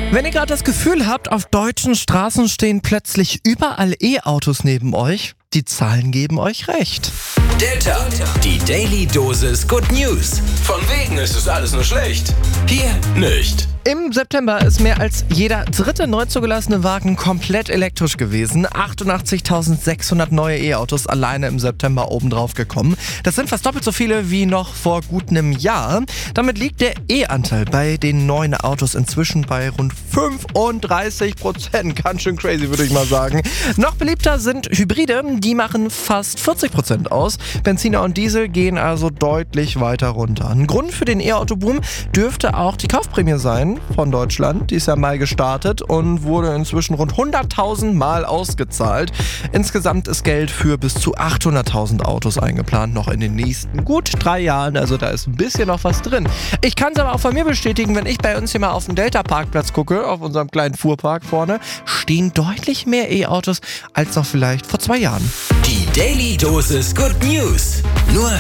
Wenn ihr gerade das Gefühl habt, auf deutschen Straßen stehen plötzlich überall E-Autos neben euch, die Zahlen geben euch recht. Delta, die Daily Dosis Good News. Von wegen ist es alles nur schlecht. Hier nicht. Im September ist mehr als jeder dritte neu zugelassene Wagen komplett elektrisch gewesen. 88.600 neue E-Autos alleine im September obendrauf gekommen. Das sind fast doppelt so viele wie noch vor gut einem Jahr. Damit liegt der E-Anteil bei den neuen Autos inzwischen bei rund 35%. Ganz schön crazy, würde ich mal sagen. Noch beliebter sind Hybride, die machen fast 40% aus. Benziner und Diesel gehen also deutlich weiter runter. Ein Grund für den E-Auto-Boom dürfte auch die Kaufprämie sein von Deutschland. Die ist ja mal gestartet und wurde inzwischen rund 100.000 Mal ausgezahlt. Insgesamt ist Geld für bis zu 800.000 Autos eingeplant, noch in den nächsten gut 3 Jahren. Also da ist ein bisschen noch was drin. Ich kann es aber auch von mir bestätigen, wenn ich bei uns hier mal auf den Delta-Parkplatz gucke, auf unserem kleinen Fuhrpark vorne, stehen deutlich mehr E-Autos als noch vielleicht vor 2 Jahren. Die Daily Dosis Good News. Nur